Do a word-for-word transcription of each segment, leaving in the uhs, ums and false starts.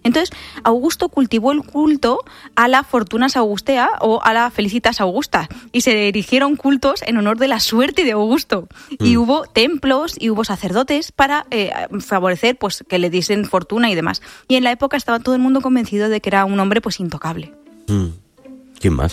Entonces, Augusto cultivó el culto a la Fortunas Augustea o a la Felicitas Augusta y se erigieron cultos en honor de la suerte de Augusto. Mm. Y hubo templos y hubo sacerdotes para eh, favorecer pues que le diesen fortuna y demás. Y en la época estaba todo el mundo convencido de que era un hombre pues intocable. Mm. ¿Quién más?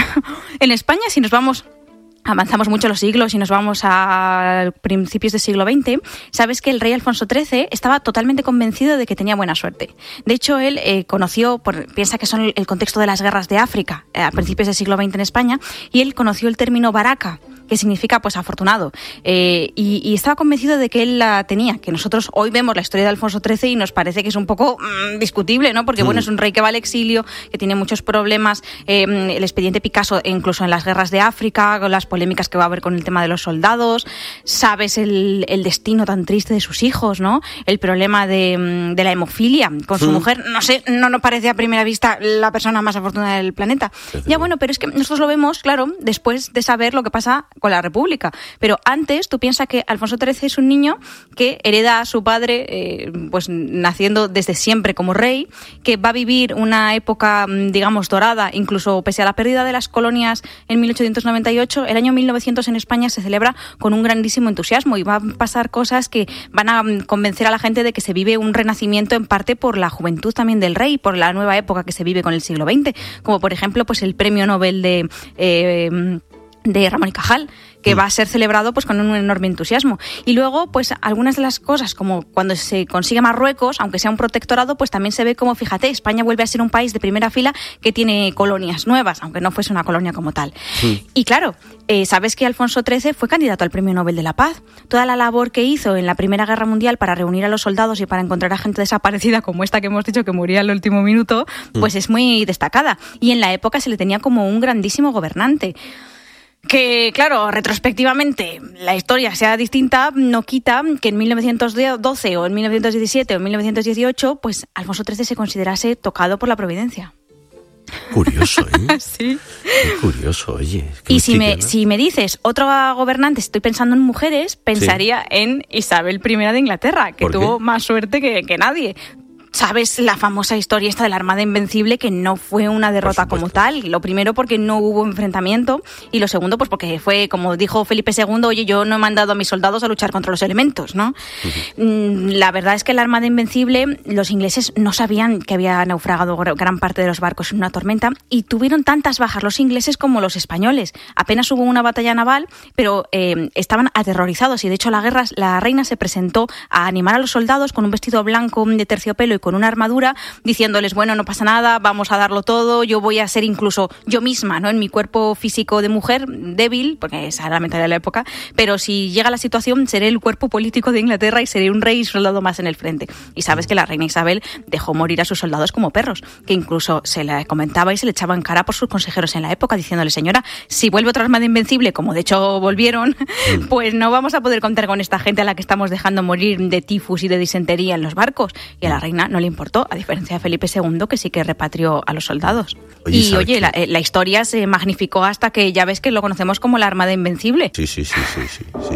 En España, si nos vamos... avanzamos mucho los siglos y nos vamos a principios del siglo veinte, sabes que el rey Alfonso trece estaba totalmente convencido de que tenía buena suerte. De hecho, él eh, conoció, por, piensa que son el contexto de las guerras de África eh, a principios del siglo veinte en España, y él conoció el término baraka, que significa pues afortunado, eh, y, y estaba convencido de que él la tenía, que nosotros hoy vemos la historia de Alfonso trece y nos parece que es un poco mmm, discutible, ¿no? Porque mm. bueno, es un rey que va al exilio, que tiene muchos problemas, eh, el expediente Picasso incluso en las guerras de África, con las polémicas que va a haber con el tema de los soldados, sabes el, el destino tan triste de sus hijos, ¿no? El problema de, de la hemofilia con su mm. mujer, no sé, no nos parece a primera vista la persona más afortunada del planeta. Sí, ya bueno, pero es que nosotros lo vemos, claro, después de saber lo que pasa con la República. Pero antes, tú piensas que Alfonso trece es un niño que hereda a su padre, eh, pues naciendo desde siempre como rey, que va a vivir una época, digamos, dorada, incluso pese a la pérdida de las colonias en mil ochocientos noventa y ocho, el año mil novecientos en España se celebra con un grandísimo entusiasmo y van a pasar cosas que van a convencer a la gente de que se vive un renacimiento en parte por la juventud también del rey, por la nueva época que se vive con el siglo veinte, como por ejemplo pues el premio Nobel de... Eh, de Ramón y Cajal, que va a ser celebrado pues con un enorme entusiasmo. Y luego, pues algunas de las cosas, como cuando se consigue Marruecos, aunque sea un protectorado, pues también se ve como, fíjate, España vuelve a ser un país de primera fila que tiene colonias nuevas, aunque no fuese una colonia como tal. Sí. Y claro, eh, sabes que Alfonso trece fue candidato al Premio Nobel de la Paz. Toda la labor que hizo en la Primera Guerra Mundial para reunir a los soldados y para encontrar a gente desaparecida como esta que hemos dicho que moría al último minuto, pues mm. es muy destacada. Y en la época se le tenía como un grandísimo gobernante. Que, claro, retrospectivamente la historia sea distinta, no quita que en mil novecientos doce o en mil novecientos diecisiete o en mil novecientos dieciocho, pues Alfonso trece se considerase tocado por la providencia. Curioso, ¿eh? Sí. Qué curioso, oye. Y si me, si me dices otro gobernante, estoy pensando en mujeres, pensaría sí. en Isabel primera de Inglaterra, que tuvo más suerte que, que nadie. ¿Sabes la famosa historia esta de la Armada Invencible, que no fue una derrota como tal? Lo primero porque no hubo enfrentamiento y lo segundo pues porque fue, como dijo Felipe segundo, oye, yo no he mandado a mis soldados a luchar contra los elementos, ¿no? Uh-huh. La verdad es que la Armada Invencible, los ingleses no sabían que había naufragado gran parte de los barcos en una tormenta y tuvieron tantas bajas los ingleses como los españoles. Apenas hubo una batalla naval, pero eh, estaban aterrorizados y de hecho la guerra, la reina se presentó a animar a los soldados con un vestido blanco de terciopelo y con una armadura, diciéndoles, bueno, no pasa nada, vamos a darlo todo, yo voy a ser incluso yo misma, ¿no? En mi cuerpo físico de mujer, débil, porque esa era la mentalidad de la época, pero si llega la situación, seré el cuerpo político de Inglaterra y seré un rey y soldado más en el frente. Y sabes que la reina Isabel dejó morir a sus soldados como perros, que incluso se le comentaba y se le echaba en cara por sus consejeros en la época, diciéndole, señora, si vuelve otra Armada Invencible, como de hecho volvieron, pues no vamos a poder contar con esta gente a la que estamos dejando morir de tifus y de disentería en los barcos. Y a la reina no le importó, a diferencia de Felipe segundo, que sí que repatrió a los soldados. Oye, y oye, la, la historia se magnificó hasta que ya ves que lo conocemos como la Armada Invencible. Sí, sí, sí, sí, sí, sí.